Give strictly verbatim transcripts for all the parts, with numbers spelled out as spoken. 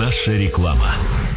Наша реклама.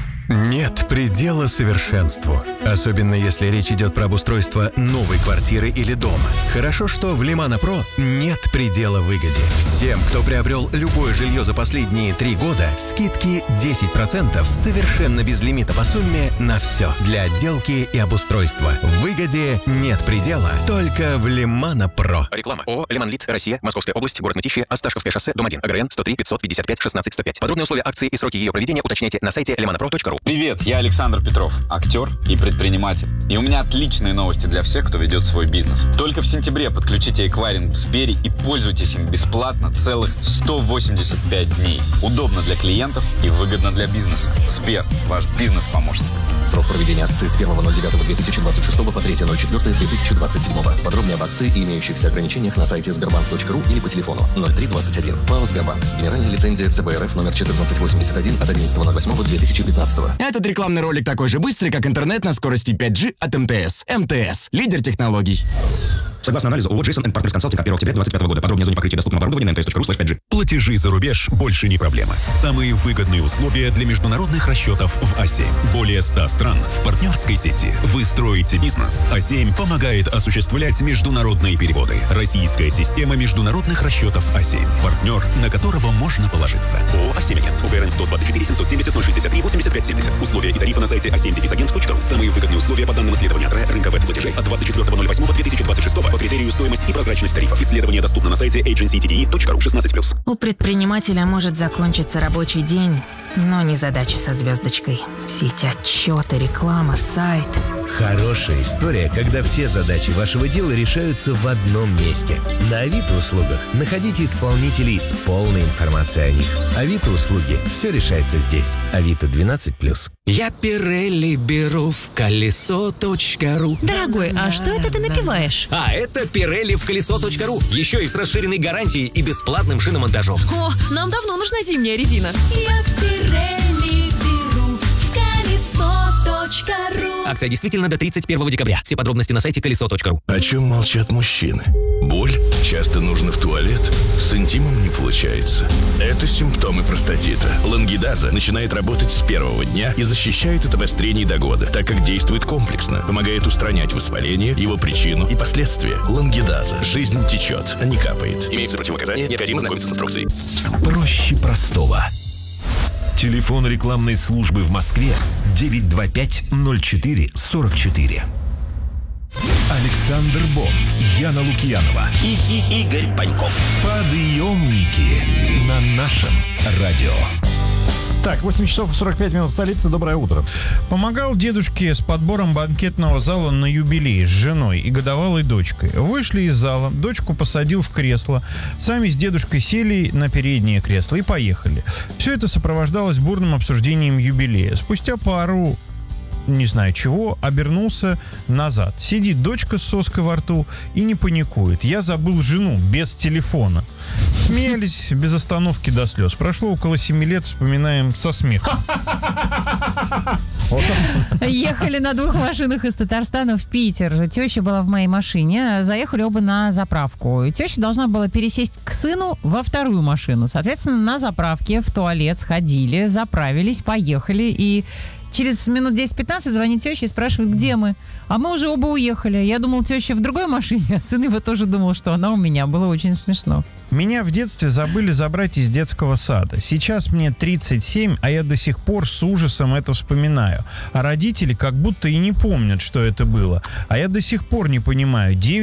Нет предела совершенству. Особенно если речь идет про обустройство новой квартиры или дома. Хорошо, что в Лимана Про нет предела выгоде. Всем, кто приобрел любое жилье за последние три года, скидки десять процентов совершенно без лимита по сумме на все. Для отделки и обустройства. В выгоде нет предела, только в Лимана Про. Реклама. ООО «Лиманлит», Россия, Московская область, город Мытищи, Осташковское шоссе, дом один, АГРН сто три пятьсот пятьдесят пять шестнадцать сто пять. Подробные условия акции и сроки ее проведения уточняйте на сайте лиманапро точка ру. Привет, я Александр Петров, актер и предприниматель. И у меня отличные новости для всех, кто ведет свой бизнес. Только в сентябре подключите эквайринг в Сбере и пользуйтесь им бесплатно целых сто восемьдесят пять дней. Удобно для клиентов и выгодно для бизнеса. Сбер, ваш бизнес-помощник. Срок проведения акции с первого ноль девятого две тысячи двадцать шестого по третьего ноль четвёртого две тысячи двадцать седьмого. Подробнее об акции и имеющихся ограничениях на сайте сбербанк точка ру или по телефону ноль три двадцать один. ПАО «Сбербанк». Генеральная лицензия ЦБ РФ номер четырнадцать восемьдесят один от одиннадцатого ноль восьмого две тысячи пятнадцатого. Этот рекламный ролик такой же быстрый, как интернет на скорости пять джи от МТС. МТС – лидер технологий. Согласно анализу ООО «Джейсон энд Партнерс Консалтинг» от первого октября двадцать пятого года. Подробнее о зоне покрытия доступного оборудования на эм тэ эс точка ру слэш пять джи. Платежи за рубеж больше не проблема. Самые выгодные условия для международных расчетов в А семь. Более ста стран в партнерской сети. Вы строите бизнес. А семь помогает осуществлять международные переводы. Российская система международных расчетов А семь. Партнер, на которого можно положиться. ООО «А семь Агент». УГРН сто двадцать четыре семьсот семьдесят ноль шестьдесят три восемьдесят пять семьдесят. Условия и тарифы на сайте а семь агент точка ру. Самые выгодные условия по данным исследования от рынка веб-платежей от двадцать четвёртого ноль восьмого две тысячи двадцать шестого по критерию стоимость и прозрачность тарифов. Исследование доступно на сайте эйдженси ти ди и точка ру шестнадцать плюс. У предпринимателя может закончиться рабочий день, но не задача со звездочкой. Все эти отчеты, реклама, сайт. Хорошая история, когда все задачи вашего дела решаются в одном месте. На Авито услугах находите исполнителей с полной информацией о них. Авито услуги. Все решается здесь. Авито двенадцать плюс. Я Пирелли беру в колесо точка ру. Дорогой, а что это ты напиваешь? А это Пирелли в колесо точка ру. Еще и с расширенной гарантией и бесплатным шиномонтажом. О, нам давно нужна зимняя резина. Я Пирелли беру в колесо точка ру. Акция действительно до тридцать первого декабря. Все подробности на сайте колесо точка ру. О чем молчат мужчины? Боль? Часто нужно в туалет? С интимом не получается. Это симптомы простатита. Лангидаза начинает работать с первого дня и защищает от обострений до года, так как действует комплексно, помогает устранять воспаление, его причину и последствия. Лангидаза. Жизнь течет, а не капает. Имеются противопоказания, необходимо знакомиться с инструкцией. Проще простого. Телефон рекламной службы в Москве девять два пять ноль четыре сорок четыре. Александр Бон, Яна Лукьянова И, и Игорь Паньков. Подъемники на нашем радио. Так, восемь часов сорок пять минут в столице. Доброе утро. Помогал дедушке с подбором банкетного зала на юбилей с женой и годовалой дочкой. Вышли из зала, дочку посадил в кресло. Сами с дедушкой сели на переднее кресло и поехали. Все это сопровождалось бурным обсуждением юбилея. Спустя пару... не знаю чего, обернулся назад. Сидит дочка с соской во рту и не паникует. Я забыл жену без телефона. Смеялись без остановки до слез. Прошло около семи лет, вспоминаем со смехом. Ехали на двух машинах из Татарстана в Питер. Теща была в моей машине. Заехали оба на заправку. Теща должна была пересесть к сыну во вторую машину. Соответственно, на заправке в туалет сходили, заправились, поехали. И через минут десять-пятнадцать звонит теща и спрашивает, где мы. А мы уже оба уехали. Я думал, теща в другой машине, а сын его тоже думал, что она у меня. Было очень смешно. Меня в детстве забыли забрать из детского сада. Сейчас мне тридцать семь, а я до сих пор с ужасом это вспоминаю. А родители как будто и не помнят, что это было. А я до сих пор не понимаю.